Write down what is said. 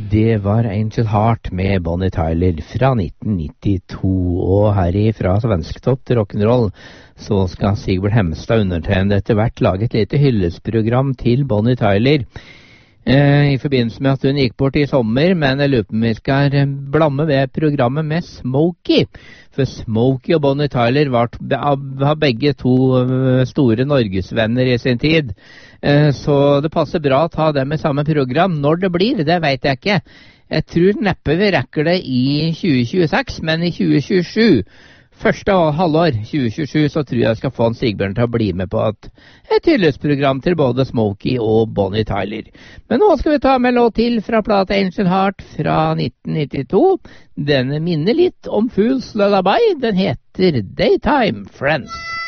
Det var Angel Heart med Bonnie Tyler fra 1992, og herifra Svensktopp til rock'n'roll så skal Sigbjørn Hemstad undertegne etter hvert lage et lite hyllesprogram til Bonnie Tyler i forbindelse med at hun gikk bort i sommer, men jeg lurer på om vi skal blamme ved programmet med Smokey, for Smokey og Bonnie Tyler var begge to store norgesvenner i sin tid. Så det passer bra å ta dem i samme program. Når det blir, det vet jeg ikke. Jeg tror neppe vi rekker det i 2026, men i 2027, første halvår 2027, så tror jeg skal få en Sigbjørn til å bli med på et hyllesprogram til både Smokey og Bonnie Tyler. Men nå skal vi ta med låt til fra plata Angel Heart fra 1992. Den minner litt om Fools Lullaby. Den heter Daytime Friends.